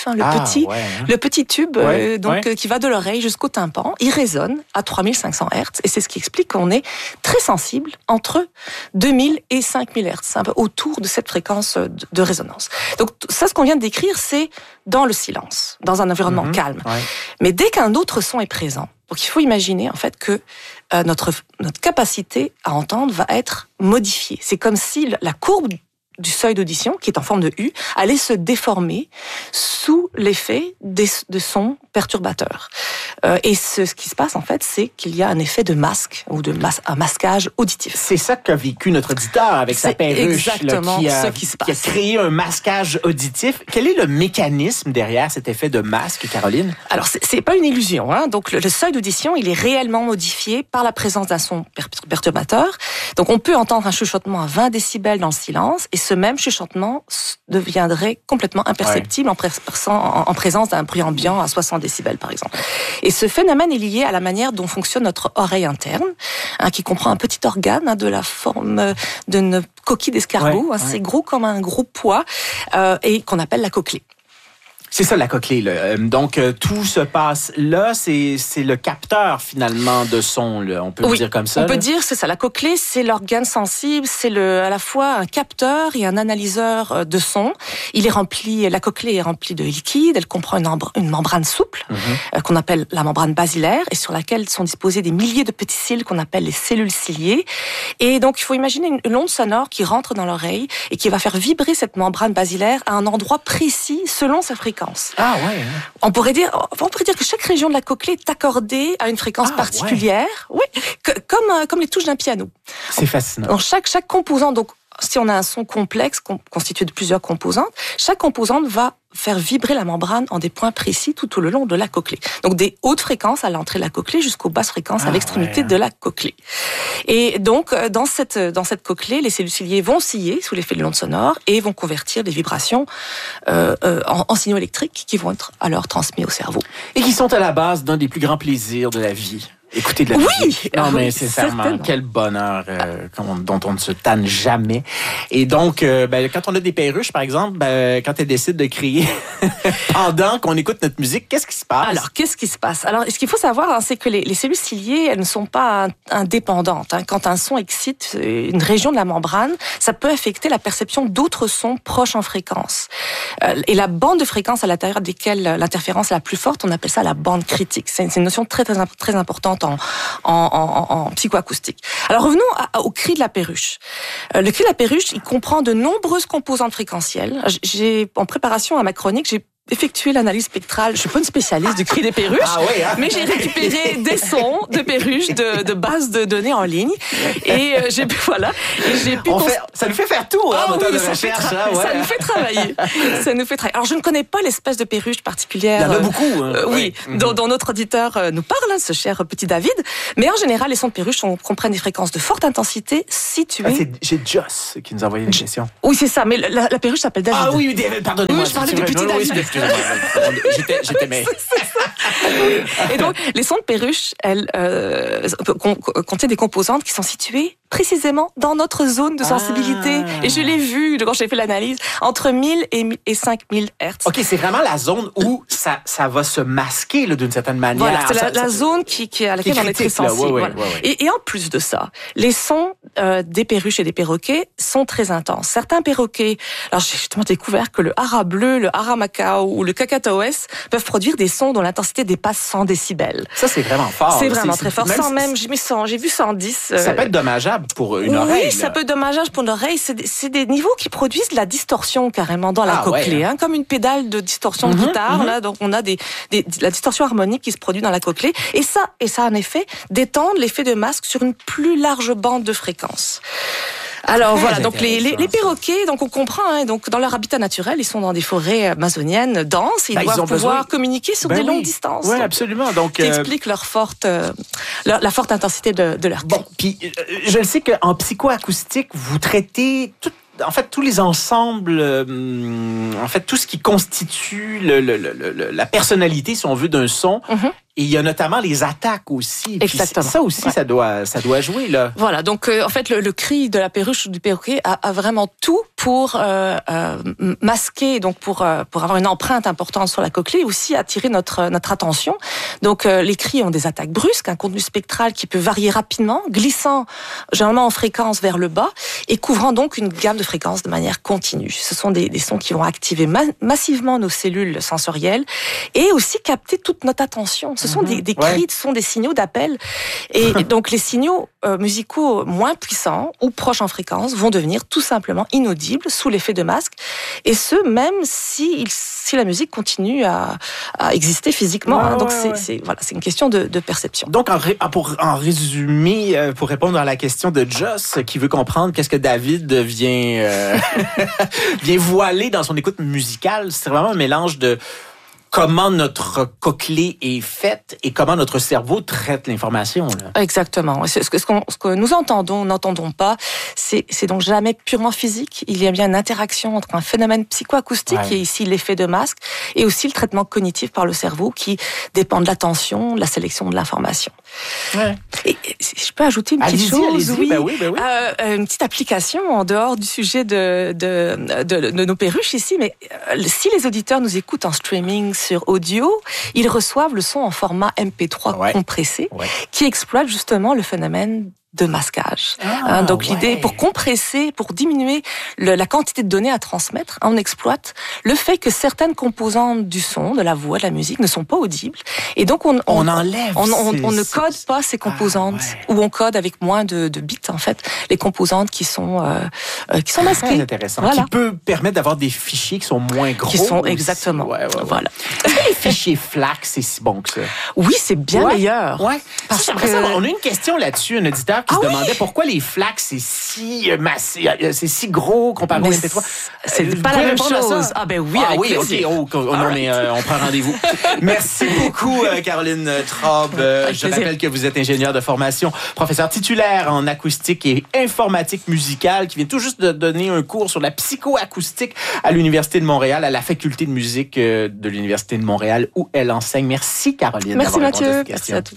Le petit tube, qui va de l'oreille jusqu'au tympan. Il résonne à 3500 Hz. Et c'est ce qui explique qu'on est très sensible entre 2000 et 5000 Hz, un peu autour de cette fréquence de résonance. Donc, ça, ce qu'on vient de décrire, c'est dans le silence, dans un environnement calme. Mais dès qu'un autre son est présent, donc il faut imaginer en fait que notre capacité à entendre va être modifiée. C'est comme si la courbe du seuil d'audition, qui est en forme de U, allait se déformer sous l'effet de sons perturbateurs. Et ce qui se passe, en fait, c'est qu'il y a un effet de masque ou un masquage auditif. C'est ça qu'a vécu notre auditeur avec sa perruche, qui a créé un masquage auditif. Quel est le mécanisme derrière cet effet de masque, Caroline? Alors, c'est pas une illusion. Donc, le seuil d'audition, il est réellement modifié par la présence d'un son perturbateur. Donc, on peut entendre un chuchotement à 20 décibels dans le silence, et ce même chuchotement deviendrait complètement imperceptible en présence d'un bruit ambiant à 60 décibels, par exemple. Et ce phénomène est lié à la manière dont fonctionne notre oreille interne, qui comprend un petit organe de la forme d'une coquille d'escargot, assez gros comme un gros pois, et qu'on appelle la cochlée. C'est ça, la cochlée. Donc, tout se passe là. C'est le capteur, finalement, de son. Là. On peut le dire comme ça. On peut dire, c'est ça. La cochlée, c'est l'organe sensible. C'est à la fois un capteur et un analyseur de son. La cochlée est remplie de liquide. Elle comprend une membrane souple, qu'on appelle la membrane basilaire, et sur laquelle sont disposés des milliers de petits cils qu'on appelle les cellules ciliées. Et donc, il faut imaginer une onde sonore qui rentre dans l'oreille et qui va faire vibrer cette membrane basilaire à un endroit précis selon sa fréquence. Ah ouais. On pourrait dire que chaque région de la cochlée est accordée à une fréquence particulière, comme les touches d'un piano. C'est fascinant. Donc chaque composant, donc si on a un son complexe constitué de plusieurs composantes, chaque composante va faire vibrer la membrane en des points précis tout au long de la cochlée. Donc des hautes fréquences à l'entrée de la cochlée jusqu'aux basses fréquences à l'extrémité de la cochlée. Et donc dans cette cochlée, les cellules ciliées vont osciller sous l'effet de l'onde sonore et vont convertir des vibrations en signaux électriques qui vont être alors transmis au cerveau. Et qui sont à la base d'un des plus grands plaisirs de la vie. Écouter de la musique. Non, mais sincèrement, quel bonheur dont on ne se tanne jamais. Et donc, quand on a des perruches, par exemple, quand elles décident de crier pendant qu'on écoute notre musique, qu'est-ce qui se passe? Alors, qu'est-ce qui se passe? Alors, ce qu'il faut savoir, c'est que les cellules ciliées, elles ne sont pas indépendantes. Quand un son excite une région de la membrane, ça peut affecter la perception d'autres sons proches en fréquence. Et la bande de fréquences à l'intérieur desquelles l'interférence est la plus forte, on appelle ça la bande critique. C'est une notion très, très, très importante importante en psychoacoustique. Alors revenons au cri de la perruche. Le cri de la perruche, il comprend de nombreuses composantes fréquentielles. En préparation à ma chronique, j'ai effectué l'analyse spectrale. Je suis pas une spécialiste du cri des perruches, mais j'ai récupéré des sons de perruches de bases de données en ligne et j'ai pu ça nous fait faire tout, moteur de recherche. Ça nous fait travailler. Alors je ne connais pas l'espèce de perruche particulière. Il y en a beaucoup. Oui, dont notre auditeur nous parle, ce cher petit David. Mais en général, les sons de perruche comprennent des fréquences de forte intensité situées. C'est Joss qui nous a envoyé une question. Oui, c'est ça. Mais la perruche s'appelle David. Ah oui, pardonnez-moi. Oui, je parlais du petit David. J'étais mais... Et donc, les sons de perruche, elles contiennent des composantes qui sont situées précisément dans notre zone de sensibilité. Et je l'ai vu quand j'ai fait l'analyse, entre 1000 et 5000 Hz. OK, c'est vraiment la zone où ça va se masquer là, d'une certaine manière. Voilà, c'est la zone à laquelle on est très sensible. Ouais. Et en plus de ça, les sons des perruches et des perroquets sont très intenses. Certains perroquets, alors j'ai justement découvert que le hara bleu, le hara macao ou le cacatoès peuvent produire des sons dont l'intensité dépasse 100 décibels. Ça, c'est vraiment fort. C'est vraiment très fort. J'ai vu 110. Ça peut être dommageable pour une oreille. Oui, ça peut être dommageable pour une oreille. C'est des niveaux qui produisent de la distorsion carrément dans la cochlée, comme une pédale de distorsion de guitare. Là, donc on a la distorsion harmonique qui se produit dans la cochlée. Et ça en effet, détend l'effet de masque sur une plus large bande de fréquences. Alors voilà, donc les perroquets, donc on comprend, donc dans leur habitat naturel, ils sont dans des forêts amazoniennes denses, ils doivent pouvoir communiquer sur des longues distances. Oui, absolument. Donc qui explique la forte intensité de leur cri. Bon, puis je le sais qu'en psychoacoustique, vous traitez tous les ensembles, tout ce qui constitue la personnalité, si on veut, d'un son. Et il y a notamment les attaques aussi. Exactement. Ça aussi, ça doit jouer, là. Voilà. Donc, en fait, le cri de la perruche ou du perroquet a vraiment tout pour masquer, donc pour avoir une empreinte importante sur la cochlée, et aussi attirer notre attention. Donc, les cris ont des attaques brusques, un contenu spectral qui peut varier rapidement, glissant généralement en fréquence vers le bas et couvrant donc une gamme de fréquences de manière continue. Ce sont des sons qui vont activer massivement nos cellules sensorielles et aussi capter toute notre attention. Ce sont des cris, ce sont des signaux d'appel. Et donc, les signaux musicaux moins puissants ou proches en fréquence vont devenir tout simplement inaudibles sous l'effet de masque. Et ce, même si la musique continue à exister physiquement. Donc, c'est une question de perception. Donc, en résumé, pour répondre à la question de Joss, qui veut comprendre qu'est-ce que David vient voiler dans son écoute musicale, c'est vraiment un mélange de comment notre cochlée est faite et comment notre cerveau traite l'information. Là. Exactement. Ce que nous entendons, n'entendons pas, c'est donc jamais purement physique. Il y a bien une interaction entre un phénomène psychoacoustique, qui est ici l'effet de masque, et aussi le traitement cognitif par le cerveau qui dépend de l'attention, de la sélection de l'information. Ouais. Et si je peux ajouter une petite chose, oui. Une petite application en dehors du sujet de nos perruches ici, mais si les auditeurs nous écoutent en streaming sur audio, ils reçoivent le son en format MP3 compressé, qui exploite justement le phénomène de masquage. Donc l'idée, pour compresser, pour diminuer la quantité de données à transmettre, on exploite le fait que certaines composantes du son, de la voix, de la musique ne sont pas audibles. Et donc on enlève. On ne code pas ces composantes, ou on code avec moins de bits en fait les composantes qui sont masquées. Très intéressant. Voilà. Qui peut permettre d'avoir des fichiers qui sont moins gros. Qui sont exactement. Voilà. Est-ce que les fichiers FLAC, c'est si bon que ça? Oui, c'est bien meilleur. Ouais. Parce que on a une question là-dessus, un auditeur qui se demandait pourquoi les FLAC c'est si gros comparé au MP3. C'est pas la même chose. Ah ben oui, avec plaisir. OK. On prend rendez-vous. Merci beaucoup, Caroline Traub. Je rappelle que vous êtes ingénieure de formation, professeur titulaire en acoustique et informatique musicale, qui vient tout juste de donner un cours sur la psychoacoustique à l'Université de Montréal, à la faculté de musique de l'Université de Montréal, où elle enseigne. Merci, Caroline. Merci, Mathieu. Merci à tous.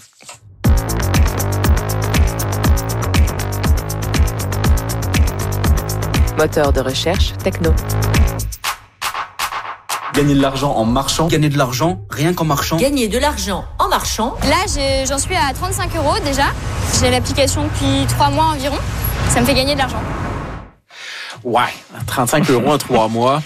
Moteur de recherche techno. Gagner de l'argent en marchant. Gagner de l'argent rien qu'en marchant. Gagner de l'argent en marchant. Là, j'en suis à 35 € déjà. J'ai l'application depuis 3 mois environ. Ça me fait gagner de l'argent. Ouais, 35 € en 3 mois.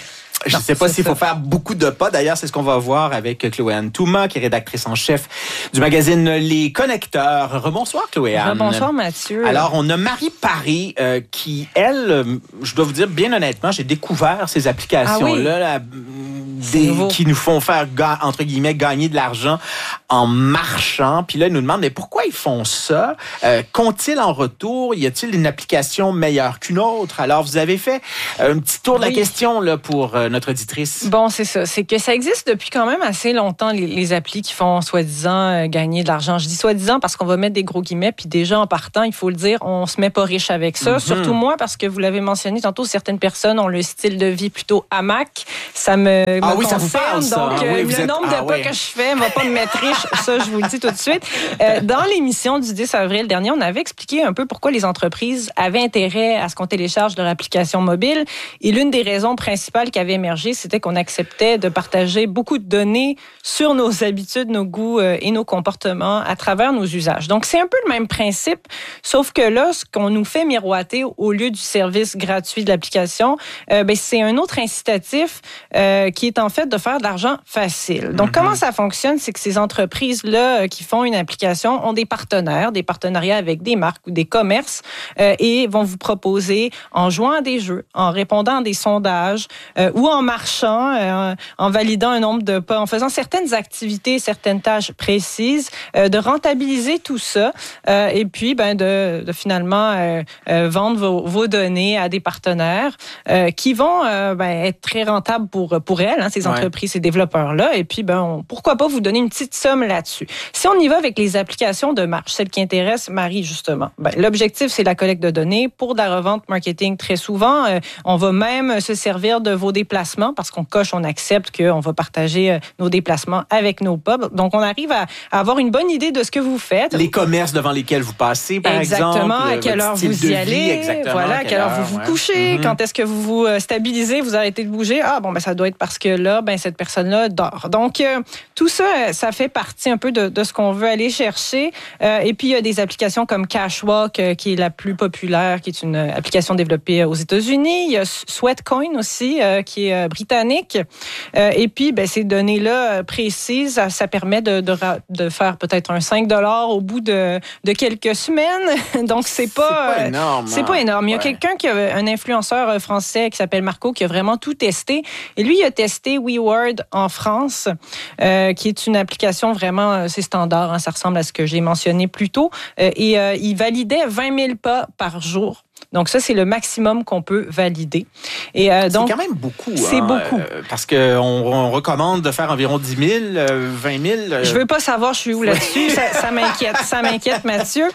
Je ne sais pas s'il faut faire beaucoup de pas. D'ailleurs, c'est ce qu'on va voir avec Chloé-Anne Touma, qui est rédactrice en chef du magazine Les Connecteurs. Rebonsoir, Chloé-Anne. Bonsoir, Mathieu. Alors, on a Marie Paré qui, elle, je dois vous dire, bien honnêtement, j'ai découvert ces applications-là qui nous font faire, entre guillemets, gagner de l'argent en marchant. Puis là, ils nous demandent, mais pourquoi ils font ça? Qu'ont-ils en retour? Y a-t-il une application meilleure qu'une autre? Alors, vous avez fait un petit tour de la question là, pour notre auditrice. Bon, c'est ça. C'est que ça existe depuis quand même assez longtemps, les applis qui font soi-disant gagner de l'argent. Je dis soi-disant parce qu'on va mettre des gros guillemets, puis déjà en partant, il faut le dire, on se met pas riche avec ça. Surtout moi, parce que vous l'avez mentionné tantôt, certaines personnes ont le style de vie plutôt hamac. Ça me oui, ça vous parle, ça. Donc, le nombre de pas que je fais ne va pas me mettre riche. Ça, je vous le dis tout de suite. Dans l'émission du 10 avril dernier, on avait expliqué un peu pourquoi les entreprises avaient intérêt à ce qu'on télécharge leur application mobile. Et l'une des raisons principales qui avait émergé, c'était qu'on acceptait de partager beaucoup de données sur nos habitudes, nos goûts et nos comportements à travers nos usages. Donc, c'est un peu le même principe, sauf que là, ce qu'on nous fait miroiter au lieu du service gratuit de l'application, c'est un autre incitatif qui est en fait de faire de l'argent facile. Donc, comment ça fonctionne? C'est que ces entreprises-là qui font une application ont des partenariats avec des marques ou des commerces et vont vous proposer, en jouant à des jeux, en répondant à des sondages ou en marchant, en validant un nombre de pas, en faisant certaines activités, certaines tâches précises, de rentabiliser tout ça et puis de finalement vendre vos données à des partenaires qui vont être très rentables pour elles, ces entreprises, ces développeurs-là. Et puis, pourquoi pas vous donner une petite somme là-dessus. Si on y va avec les applications de marche, celles qui intéressent Marie, justement, l'objectif, c'est la collecte de données pour de la revente marketing. Très souvent, on va même se servir de vos déplacements parce qu'on coche, on accepte qu'on va partager nos déplacements avec nos pubs. Donc, on arrive à avoir une bonne idée de ce que vous faites. Les commerces devant lesquels vous passez, par exemple. Exactement. À quelle heure vous y allez. Voilà, à quelle heure vous vous couchez. Quand est-ce que vous vous stabilisez, vous arrêtez de bouger. Ça doit être parce que là, cette personne-là dort. Donc, tout ça, ça fait partie un peu de ce qu'on veut aller chercher. Et puis, il y a des applications comme Cashwalk, qui est la plus populaire, qui est une application développée aux États-Unis. Il y a Sweatcoin aussi, qui est britannique. Et puis, ces données-là précises, ça permet de faire peut-être un 5$ au bout de quelques semaines. Donc, c'est pas énorme. C'est pas énorme. Il y a quelqu'un un influenceur français qui s'appelle Marco, qui a vraiment tout testé. Et lui, il a testé WeWord en France, qui est une application vraiment, c'est standard, ça ressemble à ce que j'ai mentionné plus tôt. Et il validait 20 000 pas par jour. Donc, ça, c'est le maximum qu'on peut valider. Et donc, c'est quand même beaucoup. C'est beaucoup. Parce qu'on recommande de faire environ 10 000, 20 000. Je veux pas savoir je suis où là-dessus. Ça m'inquiète. Ça m'inquiète, Mathieu.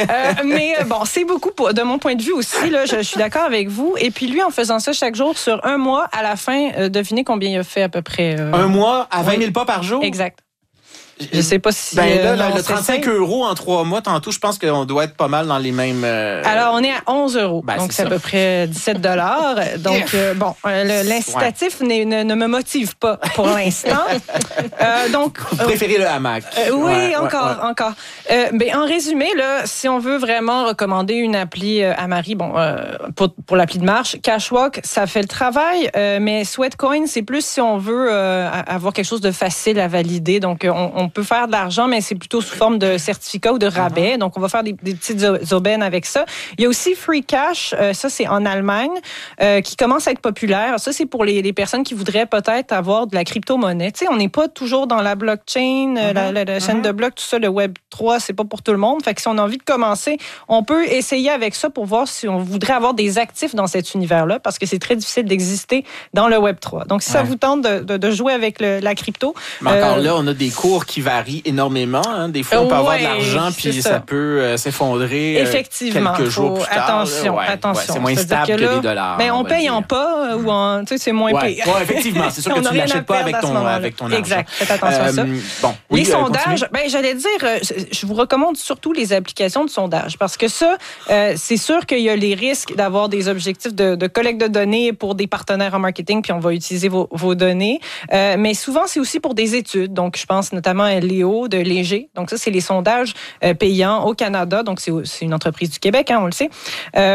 Mais c'est beaucoup de mon point de vue aussi. Là, je suis d'accord avec vous. Et puis, lui, en faisant ça chaque jour sur un mois, à la fin, devinez combien il a fait à peu près. Un mois à 20 000 pas par jour? Exact. Je sais pas si... le 35 € en 3 mois, tantôt, je pense qu'on doit être pas mal dans les mêmes... Alors, on est à 11 €. Donc, c'est à peu près 17 $. Donc, l'incitatif ne me motive pas pour l'instant. Donc, vous préférez le hamac? Oui, encore. En résumé, là, si on veut vraiment recommander une appli à Marie, pour l'appli de marche, Cashwalk, ça fait le travail, mais Sweatcoin, c'est plus si on veut avoir quelque chose de facile à valider. Donc, on peut faire de l'argent, mais c'est plutôt sous forme de certificat ou de rabais. Donc, on va faire des petites aubaines avec ça. Il y a aussi Free Cash. Ça, c'est en Allemagne, qui commence à être populaire. Ça, c'est pour les personnes qui voudraient peut-être avoir de la crypto-monnaie. Tu sais, on n'est pas toujours dans la blockchain, la chaîne de blocs, tout ça, le Web 3, c'est pas pour tout le monde. Fait que si on a envie de commencer, on peut essayer avec ça pour voir si on voudrait avoir des actifs dans cet univers-là, parce que c'est très difficile d'exister dans le Web 3. Donc, si ça vous tente de jouer avec la crypto... Mais encore là, on a des cours qui varient énormément. Des fois, on peut avoir de l'argent, puis ça peut s'effondrer effectivement, quelques jours plus tard. Attention. C'est moins stable que les dollars. Mais on paye en pas ou en... Tu sais, c'est moins payé. Oui, effectivement. C'est sûr que tu ne l'achètes pas avec ton argent. Exact. Faites attention à ça. Les sondages, j'allais dire, je vous recommande surtout les applications de sondage, parce que ça, c'est sûr qu'il y a les risques d'avoir des objectifs de collecte de données pour des partenaires en marketing, puis on va utiliser vos données. Mais souvent, c'est aussi pour des études. Donc, je pense notamment à Léo de Léger. Donc, ça, c'est les sondages payants au Canada. Donc, c'est une entreprise du Québec, on le sait. Donc,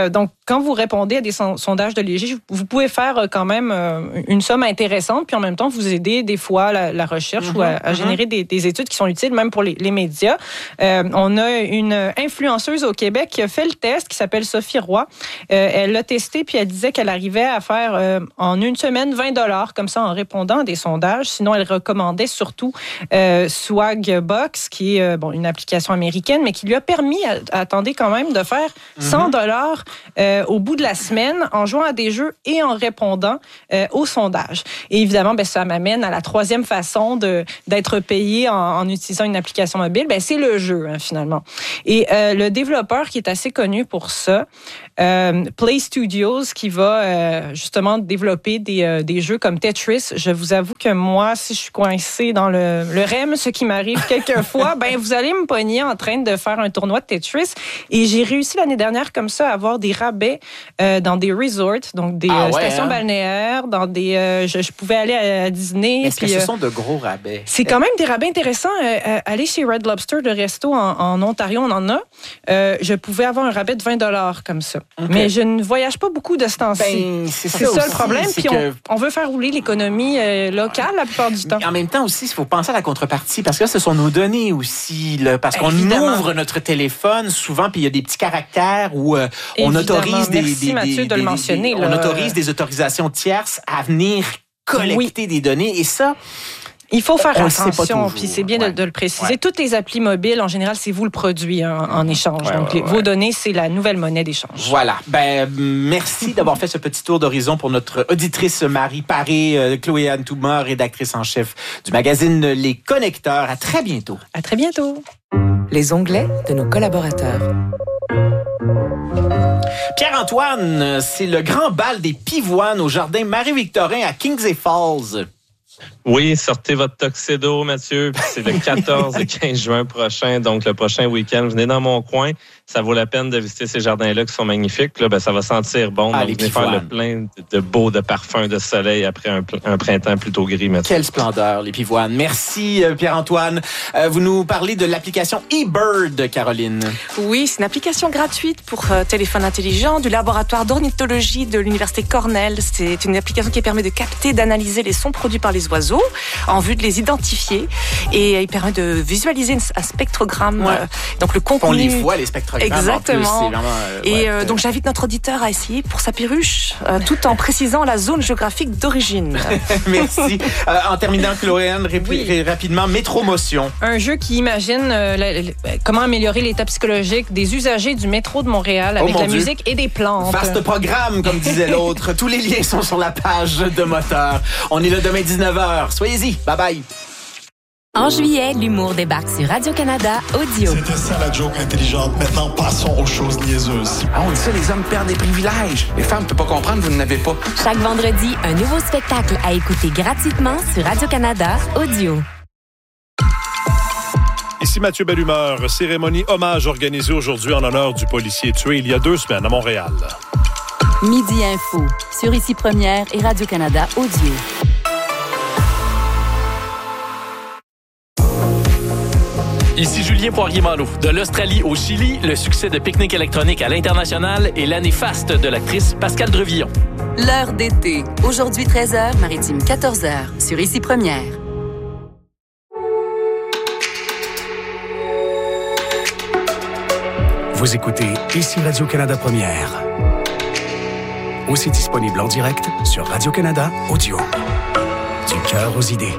quand vous répondez à des sondages de léger, vous pouvez faire quand même une somme intéressante, puis en même temps, vous aider des fois la recherche ou à générer des études qui sont utiles, même pour les médias. On a une influenceuse au Québec qui a fait le test, qui s'appelle Sophie Roy. Elle l'a testé, puis elle disait qu'elle arrivait à faire en une semaine 20$ comme ça en répondant à des sondages. Sinon, elle recommandait surtout Swagbox, qui est une application américaine, mais qui lui a permis, attendez quand même, de faire $100 au bout de la semaine en jouant à des jeux et en répondant aux sondages. Et évidemment, ça m'amène à la troisième façon d'être payé en utilisant une application mobile. C'est le jeu, finalement. Et le développeur qui est assez connu pour ça, Play Studios, qui va justement développer des jeux comme Tetris. Je vous avoue que moi, si je suis coincée dans le REM, ce qui m'arrive quelquefois, vous allez me pogner en train de faire un tournoi de Tetris. Et j'ai réussi l'année dernière comme ça à avoir des rabais dans des resorts, donc des stations balnéaires, dans des. Je pouvais aller à Disney. Est-ce que ce sont de gros rabais? C'est quand même des rabais intéressants. Aller chez Red Lobster, le resto en Ontario, on en a. Je pouvais avoir un rabais de $20 comme ça. Okay. Mais je ne voyage pas beaucoup de ce temps-ci. C'est ça le problème. Puis on veut faire rouler l'économie locale la plupart du temps. En même temps aussi, il faut penser à la contrepartie, parce que là, ce sont nos données aussi. Là, parce qu'on ouvre notre téléphone souvent, puis il y a des petits caractères où on autorise Mathieu de le mentionner. On autorise des autorisations tierces à venir collecter des données. Et ça... Il faut faire attention, puis c'est bien de le préciser. Ouais. Toutes les applis mobiles, en général, c'est vous le produit en échange. Donc, vos données, c'est la nouvelle monnaie d'échange. Voilà. Merci d'avoir fait ce petit tour d'horizon pour notre auditrice Marie Paré, Chloé-Anne Touma, rédactrice en chef du magazine Les Connecteurs. À très bientôt. À très bientôt. Les onglets de nos collaborateurs. Pierre-Antoine, c'est le grand bal des pivoines au jardin Marie-Victorin à Kingsley Falls. Oui, sortez votre tuxedo, Mathieu. C'est le 14 et 15 juin prochain, donc le prochain week-end. Venez dans mon coin. Ça vaut la peine de visiter ces jardins-là qui sont magnifiques. Là, ça va sentir bon. Donc, venez faire le plein de parfums de soleil après un printemps plutôt gris, Mathieu. Quelle splendeur, les pivoines. Merci, Pierre-Antoine. Vous nous parlez de l'application eBird, Caroline. Oui, c'est une application gratuite pour téléphone intelligent du laboratoire d'ornithologie de l'Université Cornell. C'est une application qui permet de capter, d'analyser les sons produits par les oiseaux en vue de les identifier. Et il permet de visualiser un spectrogramme. Donc, le contenu... On les voit, les spectrographes. Exactement. En plus, vraiment, donc j'invite notre auditeur à essayer pour sa perruche, tout en précisant la zone géographique d'origine. Merci. En terminant, Chloé-Anne, rapidement, Métromotion. Un jeu qui imagine comment améliorer l'état psychologique des usagers du métro de Montréal avec la musique et des plantes. Vaste programme, comme disait l'autre. Tous les liens sont sur la page de Moteur. On est là demain 19h. Soyez-y. Bye bye. En juillet, l'humour débarque sur Radio-Canada Audio. C'était ça la joke intelligente. Maintenant, passons aux choses niaiseuses. On dit ça, les hommes perdent des privilèges. Les femmes ne peuvent pas comprendre, vous n'en avez pas. Chaque vendredi, un nouveau spectacle à écouter gratuitement sur Radio-Canada Audio. Ici Mathieu Bellumeur. Cérémonie hommage organisée aujourd'hui en l'honneur du policier tué il y a 2 semaines à Montréal. Midi Info, sur Ici Première et Radio-Canada Audio. Ici Julien Poirier-Malo. De l'Australie au Chili, le succès de Pique-Nique électronique à l'international et l'année faste de l'actrice Pascale Drevillon. L'heure d'été. Aujourd'hui 13h, maritime 14h, sur Ici Première. Vous écoutez Ici Radio-Canada Première. Aussi disponible en direct sur Radio-Canada Audio. Du cœur aux idées.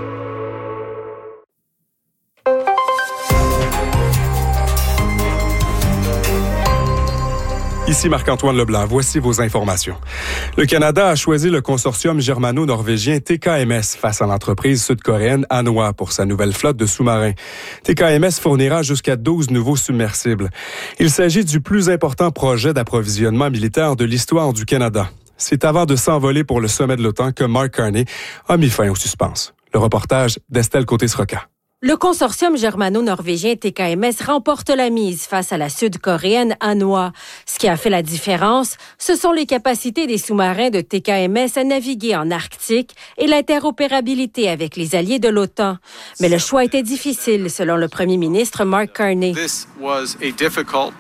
Ici Marc-Antoine Leblanc, voici vos informations. Le Canada a choisi le consortium germano-norvégien TKMS face à l'entreprise sud-coréenne Hanwha pour sa nouvelle flotte de sous-marins. TKMS fournira jusqu'à 12 nouveaux submersibles. Il s'agit du plus important projet d'approvisionnement militaire de l'histoire du Canada. C'est avant de s'envoler pour le sommet de l'OTAN que Mark Carney a mis fin au suspense. Le reportage d'Estelle Côté-Sroca. Le consortium germano-norvégien TKMS remporte la mise face à la sud-coréenne Hanwha. Ce qui a fait la différence, ce sont les capacités des sous-marins de TKMS à naviguer en Arctique et l'interopérabilité avec les alliés de l'OTAN. Mais le choix était difficile, selon le premier ministre Mark Carney.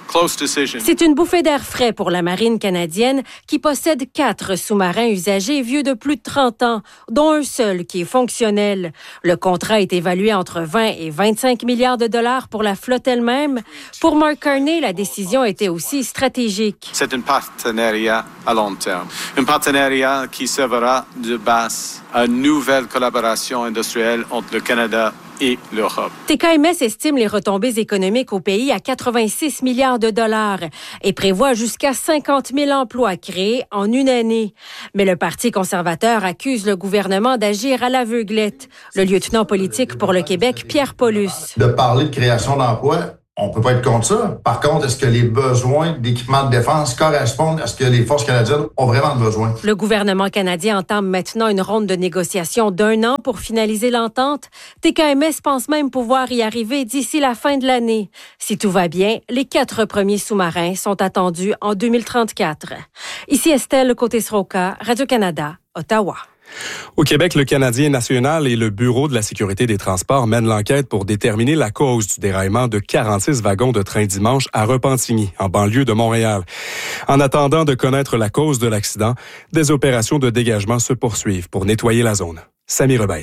C'est une bouffée d'air frais pour la marine canadienne qui possède 4 sous-marins usagés vieux de plus de 30 ans, dont un seul qui est fonctionnel. Le contrat est évalué entre 20 et 25 milliards de dollars pour la flotte elle-même. Pour Mark Carney, la décision était aussi stratégique. C'est un partenariat à long terme. Un partenariat qui servira de base à une nouvelle collaboration industrielle entre le Canada et l'Europe. TKMS estime les retombées économiques au pays à 86 milliards de dollars et prévoit jusqu'à 50 000 emplois créés en une année. Mais le Parti conservateur accuse le gouvernement d'agir à l'aveuglette. Le lieutenant politique pour le Québec, Pierre Paulus. De parler de création d'emplois, on peut pas être contre ça. Par contre, est-ce que les besoins d'équipement de défense correspondent à ce que les forces canadiennes ont vraiment besoin? Le gouvernement canadien entame maintenant une ronde de négociations d'1 an pour finaliser l'entente. TKMS pense même pouvoir y arriver d'ici la fin de l'année. Si tout va bien, les 4 premiers sous-marins sont attendus en 2034. Ici Estelle Côté-Sroka, Radio-Canada, Ottawa. Au Québec, le Canadien national et le Bureau de la sécurité des transports mènent l'enquête pour déterminer la cause du déraillement de 46 wagons de train dimanche à Repentigny, en banlieue de Montréal. En attendant de connaître la cause de l'accident, des opérations de dégagement se poursuivent pour nettoyer la zone. Samy Rebaïn.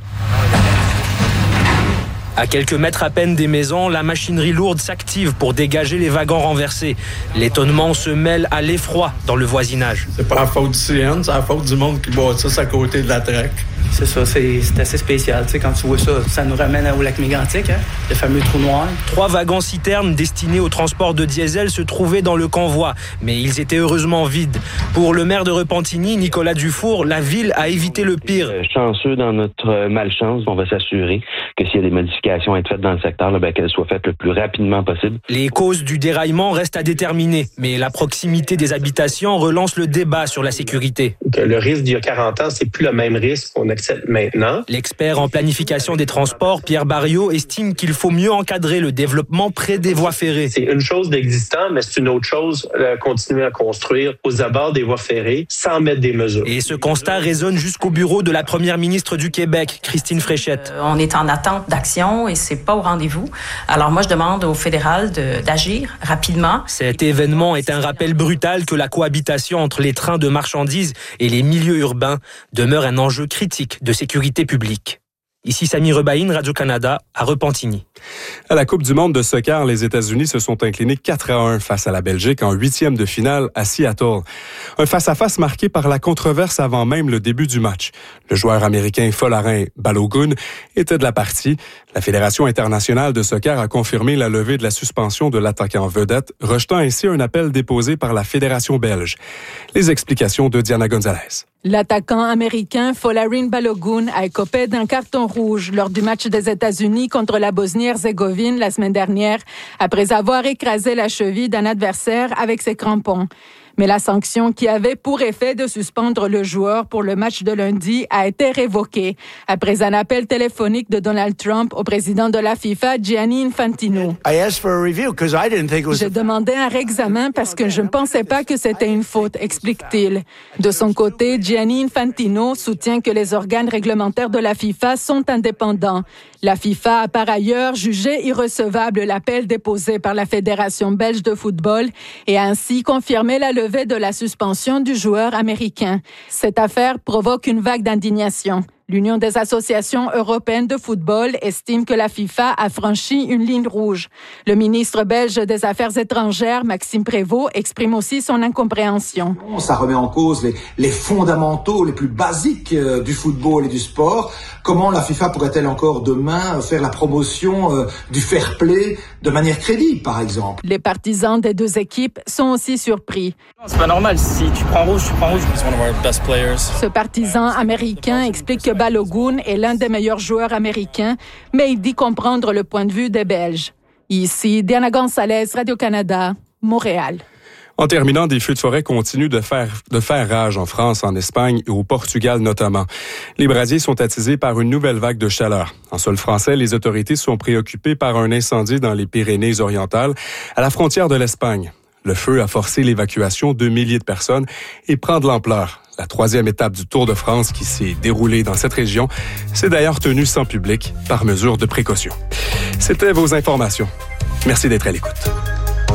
À quelques mètres à peine des maisons, la machinerie lourde s'active pour dégager les wagons renversés. L'étonnement se mêle à l'effroi dans le voisinage. C'est pas la faute du CN, c'est la faute du monde qui bâtisse à côté de la traque. C'est ça, c'est assez spécial. Tu sais, quand tu vois ça, ça nous ramène au lac Mégantic, hein? Le fameux trou noir. 3 wagons-citernes destinés au transport de diesel se trouvaient dans le convoi, mais ils étaient heureusement vides. Pour le maire de Repentigny, Nicolas Dufour, la ville a évité le pire. Chanceux dans notre malchance, on va s'assurer que s'il y a des modifications à être faites dans le secteur, qu'elles soient faites le plus rapidement possible. Les causes du déraillement restent à déterminer, mais la proximité des habitations relance le débat sur la sécurité. Le risque d'il y a 40 ans, c'est plus le même risque qu'on accepte maintenant. L'expert en planification des transports, Pierre Barriot, estime qu'il faut mieux encadrer le développement près des voies ferrées. C'est une chose d'existant, mais c'est une autre chose continuer à construire aux abords des voies ferrées sans mettre des mesures. Et ce constat résonne jusqu'au bureau de la première ministre du Québec, Christine Fréchette. On est en attente d'action et c'est pas au rendez-vous. Alors moi, je demande au fédéral d'agir rapidement. Cet événement est un rappel brutal que la cohabitation entre les trains de marchandises et les milieux urbains demeure un enjeu critique de sécurité publique. Ici Samy Rebaïn, Radio-Canada, à Repentigny. À la Coupe du monde de soccer, les États-Unis se sont inclinés 4-1 face à la Belgique en 8e de finale à Seattle. Un face-à-face marqué par la controverse avant même le début du match. Le joueur américain Folarin Balogun était de la partie. La Fédération internationale de soccer a confirmé la levée de la suspension de l'attaquant vedette, rejetant ainsi un appel déposé par la Fédération belge. Les explications de Diana Gonzalez. L'attaquant américain Folarin Balogun a écopé d'un carton rouge lors du match des États-Unis contre la Bosnie-Herzégovine la semaine dernière, après avoir écrasé la cheville d'un adversaire avec ses crampons. Mais la sanction qui avait pour effet de suspendre le joueur pour le match de lundi a été révoquée après un appel téléphonique de Donald Trump au président de la FIFA, Gianni Infantino. J'ai demandé un réexamen parce que je ne pensais pas que c'était une faute, explique-t-il. De son côté, Gianni Infantino soutient que les organes réglementaires de la FIFA sont indépendants. La FIFA a par ailleurs jugé irrecevable l'appel déposé par la Fédération belge de football et a ainsi confirmé la levée de la suspension du joueur américain. Cette affaire provoque une vague d'indignation. L'Union des associations européennes de football estime que la FIFA a franchi une ligne rouge. Le ministre belge des Affaires étrangères, Maxime Prévost, exprime aussi son incompréhension. Ça remet en cause les fondamentaux les plus basiques du football et du sport. Comment la FIFA pourrait-elle encore demain faire la promotion du fair play de manière crédible, par exemple? Les partisans des deux équipes sont aussi surpris. C'est pas normal. Si tu prends rouge, tu prends rouge. He's one of our best players. Ce partisan américain explique que Balogun est l'un des meilleurs joueurs américains, mais il dit comprendre le point de vue des Belges. Ici, Diana Gonzalez, Radio-Canada, Montréal. En terminant, des feux de forêt continuent de faire rage en France, en Espagne et au Portugal notamment. Les brasiers sont attisés par une nouvelle vague de chaleur. En sol français, les autorités sont préoccupées par un incendie dans les Pyrénées-Orientales, à la frontière de l'Espagne. Le feu a forcé l'évacuation de milliers de personnes et prend de l'ampleur. La 3e étape du Tour de France qui s'est déroulée dans cette région s'est d'ailleurs tenue sans public par mesure de précaution. C'était vos informations. Merci d'être à l'écoute.